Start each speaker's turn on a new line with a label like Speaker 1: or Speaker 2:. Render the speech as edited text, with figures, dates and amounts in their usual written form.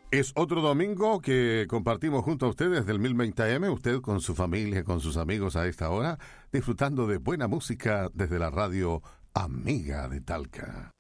Speaker 1: Es otro domingo que compartimos junto a ustedes del 1020 AM, usted con su familia, con sus amigos a esta hora, disfrutando de buena música desde la radio Amiga de Talca.